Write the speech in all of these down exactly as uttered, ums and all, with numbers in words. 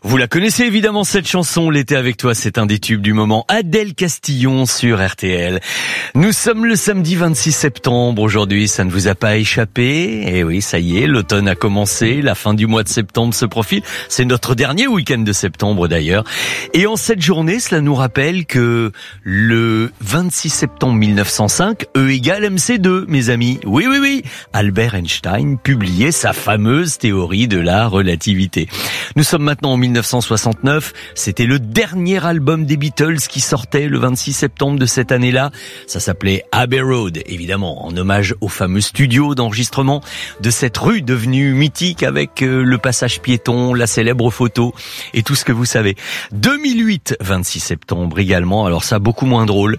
Vous la connaissez évidemment cette chanson, L'été avec toi, c'est un des tubes du moment. Adèle Castillon sur R T L. Nous sommes le samedi vingt-six septembre aujourd'hui, ça ne vous a pas échappé. Et oui, ça y est, l'automne a commencé, la fin du mois de septembre se profile. C'est notre dernier week-end de septembre d'ailleurs. Et en cette journée, cela nous rappelle que le vingt-six septembre mille neuf cent cinq, E égale M C deux, mes amis. Oui, oui, oui. Albert Einstein publiait sa fameuse théorie de la relativité. Nous sommes maintenant en mille neuf cent soixante-neuf, c'était le dernier album des Beatles qui sortait le vingt-six septembre de cette année-là. Ça s'appelait Abbey Road, évidemment, en hommage au fameux studio d'enregistrement de cette rue devenue mythique avec le passage piéton, la célèbre photo et tout ce que vous savez. deux mille huit, vingt-six septembre également, alors ça beaucoup moins drôle,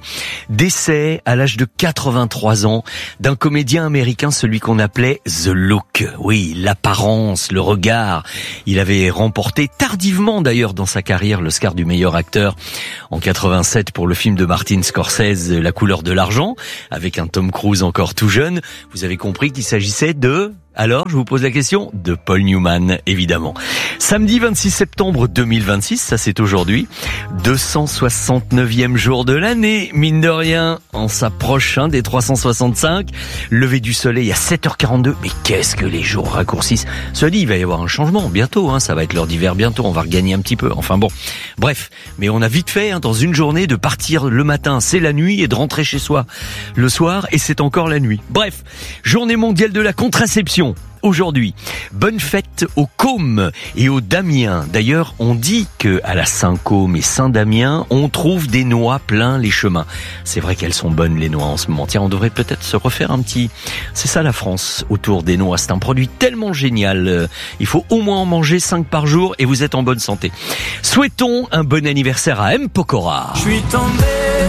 décès à l'âge de quatre-vingt-trois ans d'un comédien américain, celui qu'on appelait The Look. Oui, l'apparence, le regard. Il avait remporté tardivement d'ailleurs dans sa carrière l'Oscar du meilleur acteur en quatre-vingt-sept pour le film de Martin Scorsese La couleur de l'argent avec un Tom Cruise encore tout jeune. Vous avez compris qu'il s'agissait de... Alors, je vous pose la question de Paul Newman, évidemment. Samedi vingt-six septembre deux mille vingt-six, ça c'est aujourd'hui, deux cent soixante-neuvième jour de l'année, mine de rien, on s'approche hein, des trois cent soixante-cinq, lever du soleil à sept heures quarante-deux, mais qu'est-ce que les jours raccourcissent. Cela dit, il va y avoir un changement bientôt, hein, ça va être l'heure d'hiver bientôt, on va regagner un petit peu, enfin bon, bref, mais on a vite fait hein, dans une journée de partir le matin, c'est la nuit, et de rentrer chez soi le soir, et c'est encore la nuit. Bref, journée mondiale de la contraception. Aujourd'hui, bonne fête aux Cômes et aux Damiens. D'ailleurs, on dit que à la Saint-Côme et Saint-Damien, on trouve des noix plein les chemins. C'est vrai qu'elles sont bonnes les noix en ce moment. Tiens, on devrait peut-être se refaire un petit... C'est ça la France, autour des noix. C'est un produit tellement génial. Il faut au moins en manger cinq par jour et vous êtes en bonne santé. Souhaitons un bon anniversaire à M. Pokora. Je suis tombé,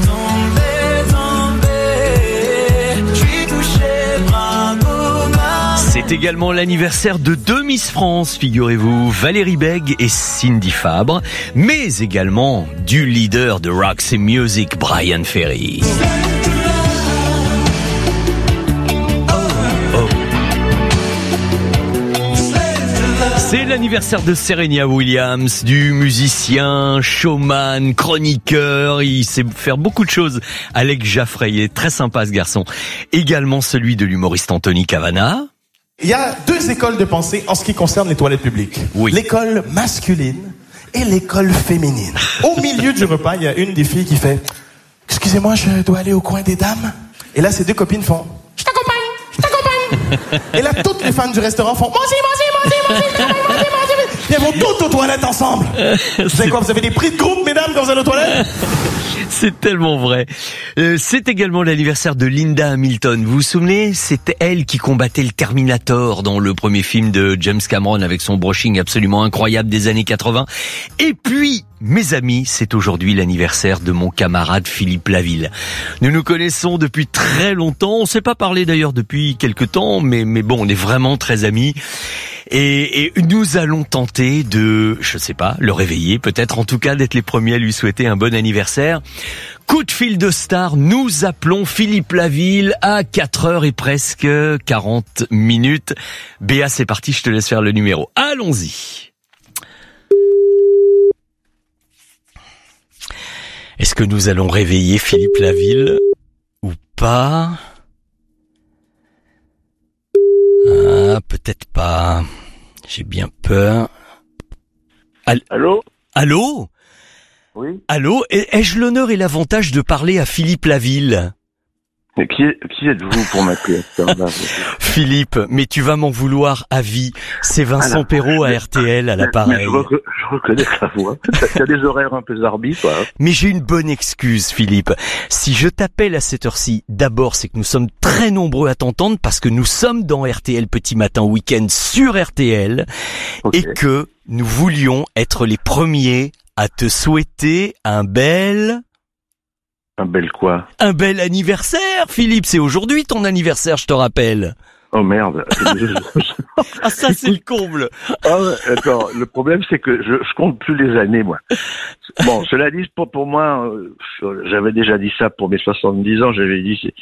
tombé, tombé. Je suis touché, bravo. C'est également l'anniversaire de deux Miss France, figurez-vous, Valérie Bègue et Cindy Fabre, mais également du leader de Roxy Music, Brian Ferry. Oh. C'est l'anniversaire de Serena Williams, du musicien, showman, chroniqueur, il sait faire beaucoup de choses. Alex Jaffray, il est très sympa ce garçon. Également celui de l'humoriste Anthony Cavana. Il y a deux écoles de pensée en ce qui concerne les toilettes publiques. Oui. L'école masculine et l'école féminine. Au milieu du repas, il y a une des filles qui fait « Excusez-moi, je dois aller au coin des dames. » Et là, ces deux copines font « Je t'accompagne, je t'accompagne. » Et là, toutes les fans du restaurant font « Moi aussi, moi aussi, moi aussi, moi aussi, je t'accompagne, moi aussi, moi aussi. » Ils vont toutes aux toilettes ensemble. Vous savez quoi, vous avez des prix de groupe, mesdames, quand vous allez aux toilettes? C'est tellement vrai. Euh, c'est également l'anniversaire de Linda Hamilton. Vous vous souvenez, c'était elle qui combattait le Terminator dans le premier film de James Cameron avec son brushing absolument incroyable des années quatre-vingts. Et puis, mes amis, c'est aujourd'hui l'anniversaire de mon camarade Philippe Laville. Nous nous connaissons depuis très longtemps. On ne s'est pas parlé d'ailleurs depuis quelque temps, mais, mais bon, on est vraiment très amis. Et, et nous allons tenter de, je sais pas, le réveiller, peut-être en tout cas d'être les premiers à lui souhaiter un bon anniversaire. Coup de fil de star, nous appelons Philippe Laville à quatre heures et presque quarante minutes. Béa, c'est parti, je te laisse faire le numéro. Allons-y. Est-ce que nous allons réveiller Philippe Laville ou pas? Ah, peut-être pas. J'ai bien peur. All- Allô? Allô? Oui. Allô? Ai-je l'honneur et l'avantage de parler à Philippe Laville? Mais qui, est, qui êtes-vous pour m'appeler à cette heure-là? Philippe, mais tu vas m'en vouloir à vie. C'est Vincent Ah, Perrault à R T L à l'appareil. Je, rec- je reconnais ta voix. Tu as des horaires un peu zarbis, toi. Hein. Mais j'ai une bonne excuse, Philippe. Si je t'appelle à cette heure-ci, d'abord, c'est que nous sommes très nombreux à t'entendre parce que nous sommes dans R T L Petit Matin Week-end sur R T L Okay. et que nous voulions être les premiers à te souhaiter un bel... Un bel quoi? Un bel anniversaire, Philippe. C'est aujourd'hui ton anniversaire, je te rappelle. Oh merde. Ah, ça, c'est le comble. Ah, d'accord. Le problème, c'est que je, je compte plus les années, moi. Bon, cela dit, pour, pour moi, euh, j'avais déjà dit ça pour mes soixante-dix ans, j'avais dit, c'est,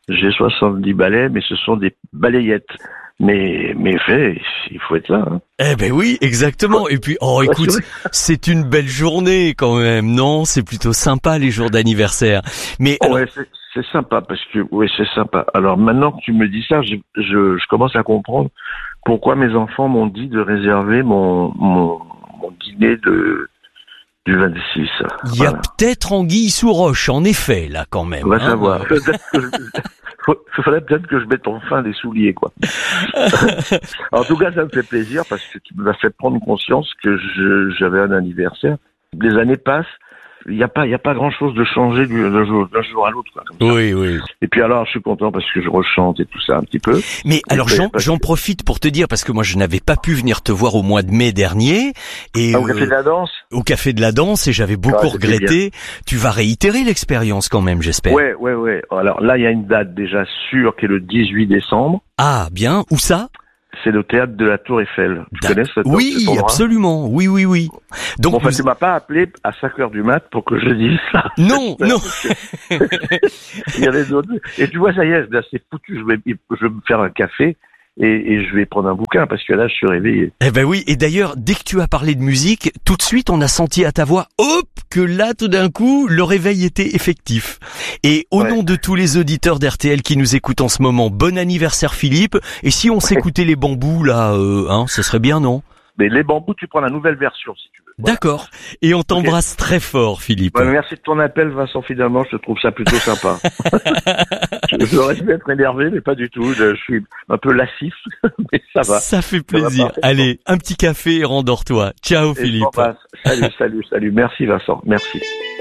j'ai soixante-dix balais, mais ce sont des balayettes. Mais, mais fait, il faut être là. Hein. Eh ben oui, exactement. Et puis, oh, écoute, c'est une belle journée quand même, non? C'est plutôt sympa les jours d'anniversaire. Mais alors... ouais, c'est, c'est sympa parce que, oui, c'est sympa. Alors maintenant que tu me dis ça, je, je, je commence à comprendre pourquoi mes enfants m'ont dit de réserver mon, mon, mon dîner de du vingt-six. Il y a voilà. peut-être anguille sous roche, en effet, là quand même. On va hein. savoir. Il faudrait peut-être que je mette enfin des souliers, quoi. En tout cas, ça me fait plaisir parce que tu m'as fait prendre conscience que je, j'avais un anniversaire. Les années passent, il n'y a pas, il y a pas grand-chose de changé du, d'un, jour, d'un jour à l'autre, quoi. Comme ça. Oui, oui. Et puis alors, je suis content parce que je rechante et tout ça un petit peu. Mais alors, Et j'en, parce j'en que- profite pour te dire, parce que moi, je n'avais pas pu venir te voir au mois de mai dernier. Et Ah, au euh, café de la danse? au Café de la Danse, et j'avais beaucoup Ah, c'était regretté. Tu vas réitérer l'expérience quand même, j'espère. Ouais, ouais, ouais. Alors là, il y a une date déjà sûre qui est le dix-huit décembre. Ah, bien. Où ça? C'est le théâtre de la Tour Eiffel. Tu D'ac- connais ce Oui, cet endroit? absolument. Oui, oui, oui. Donc, Bon, enfin, vous- tu m'as pas appelé à cinq heures du mat pour que je dise ça. non, non. Il y avait d'autres. Et tu vois, ça y est, là, c'est foutu. Je vais, je vais me faire un café et, et je vais prendre un bouquin parce que là, je suis réveillé. Eh ben oui, et d'ailleurs, dès que tu as parlé de musique, tout de suite, on a senti à ta voix, hop, que là, tout d'un coup, le réveil était effectif. Et au Ouais. nom de tous les auditeurs d'R T L qui nous écoutent en ce moment, bon anniversaire Philippe. Et si on s'écoutait les bambous, là, euh, hein, ce serait bien, non? Mais les bambous, tu prends la nouvelle version si tu veux. Voilà. D'accord. Et on t'embrasse très fort, Philippe. Ouais, merci de ton appel, Vincent. Finalement, je trouve ça plutôt sympa. je j'aurais dû être énervé, mais pas du tout. Je, je suis un peu lassif, mais ça va. Ça fait va plaisir. parfaitement. Allez, un petit café et rendors-toi. Ciao, Et je Philippe. t'embrasse. Salut, salut, salut. Merci, Vincent. Merci.